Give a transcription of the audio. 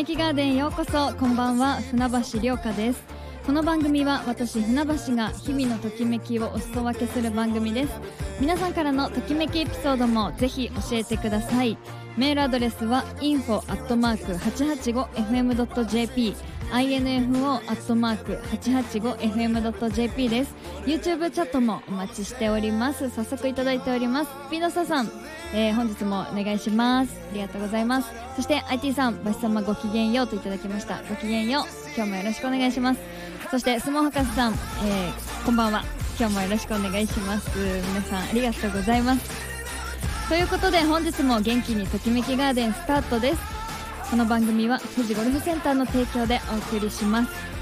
めきガーデンへようこそ。こんばんは、船橋涼香です。この番組は私船橋が日々のときめきをお裾分けする番組です。皆さんからのときめきエピソードもぜひ教えてください。メールアドレスは info@885fm.jp info@885fm.jp です。 YouTube チャットもお待ちしております。早速いただいております。ピノサさん、本日もお願いします。ありがとうございます。そして IT さん、バシ様ごきげんようといただきました。ごきげんよう、今日もよろしくお願いします。そしてスモ博士さん、こんばんは、今日もよろしくお願いします。皆さんありがとうございます。ということで本日も元気にときめきガーデンスタートです。この番組は富士ゴルフセンターの提供でお送りします。